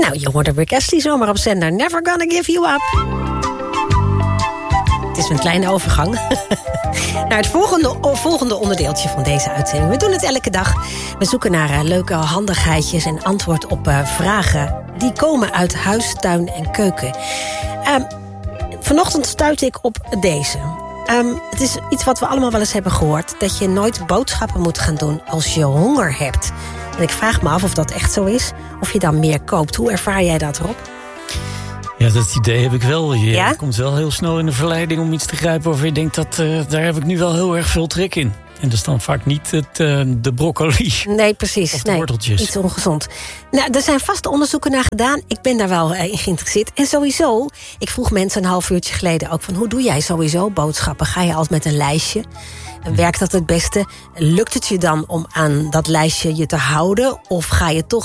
Nou, je hoorde Rick Astley zomaar op zender. Never gonna give you up. Het is een kleine overgang naar het volgende onderdeeltje van deze uitzending. We doen het elke dag. We zoeken naar leuke handigheidjes en antwoord op vragen die komen uit huis, tuin en keuken. Vanochtend stuitte ik op deze. Het is iets wat we allemaal wel eens hebben gehoord, dat je nooit boodschappen moet gaan doen als je honger hebt. En ik vraag me af of dat echt zo is, of je dan meer koopt. Hoe ervaar jij dat, Rob? Ja, dat idee heb ik wel. Je komt wel heel snel in de verleiding om iets te grijpen waarvan je denkt dat daar heb ik nu wel heel erg veel trek in. En dat is dan vaak niet de broccoli. Nee, precies. Of de worteltjes. Iets ongezond. Nou, er zijn vast onderzoeken naar gedaan. Ik ben daar wel in geïnteresseerd. En sowieso, ik vroeg mensen een half uurtje geleden ook van, hoe doe jij sowieso boodschappen? Ga je altijd met een lijstje? Werkt dat het beste? Lukt het je dan om aan dat lijstje je te houden? Of ga je toch